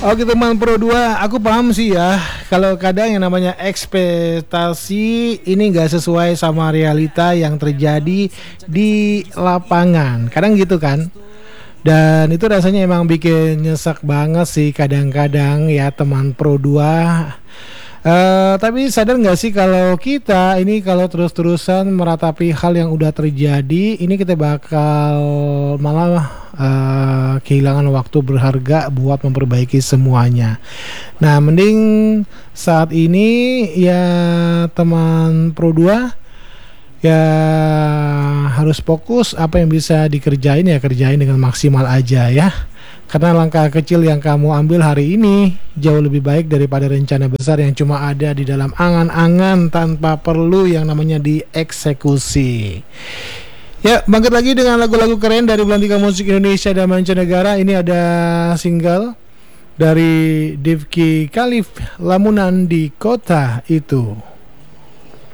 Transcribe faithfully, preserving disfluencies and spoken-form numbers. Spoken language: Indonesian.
Oke teman Pro dua, aku paham sih ya kalau kadang yang namanya ekspektasi ini gak sesuai sama realita yang terjadi di lapangan. Kadang gitu kan. Dan itu rasanya emang bikin nyesek banget sih kadang-kadang ya teman Pro dua. Uh, tapi sadar nggak sih kalau kita ini kalau terus-terusan meratapi hal yang udah terjadi, ini kita bakal malah uh, kehilangan waktu berharga buat memperbaiki semuanya. Nah, mending saat ini ya teman Pro dua ya harus fokus apa yang bisa dikerjain ya kerjain dengan maksimal aja ya. Karena langkah kecil yang kamu ambil hari ini jauh lebih baik daripada rencana besar yang cuma ada di dalam angan-angan tanpa perlu yang namanya dieksekusi. Ya, bangkit lagi dengan lagu-lagu keren dari Belantika Musik Indonesia dan mancanegara. Ini ada single dari Divki Khalif, Lamunan di Kota Itu.